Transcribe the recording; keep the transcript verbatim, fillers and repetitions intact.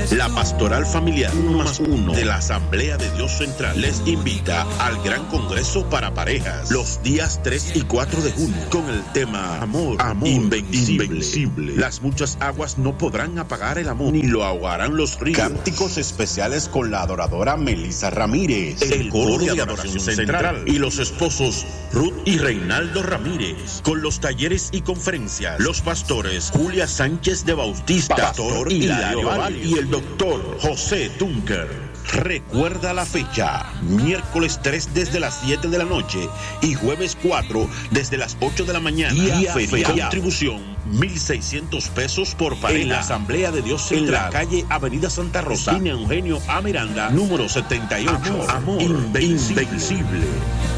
La Pastoral Familiar uno más uno de la Asamblea de Dios Central les invita al Gran Congreso para Parejas los días tres y cuatro de junio con el tema Amor, Amor invencible. invencible. Las muchas aguas no podrán apagar el amor ni lo ahogarán los ríos. Cánticos especiales con la adoradora Melissa Ramírez, el, el coro de adoración central, central y los esposos Ruth y Reinaldo Ramírez, con los talleres y conferencias, los pastores Julia Sánchez de Bautista, pastor Hilario Valle y el doctor José Tunker. Recuerda la fecha, miércoles tres desde las siete de la noche y jueves cuatro desde las ocho de la mañana. Y a contribución mil seiscientos pesos por pareja. En la Asamblea de Dios Central, en la calle Avenida Santa Rosa, esquina Eugenio A. Miranda, número setenta y ocho. Amor, Amor invencible. invencible.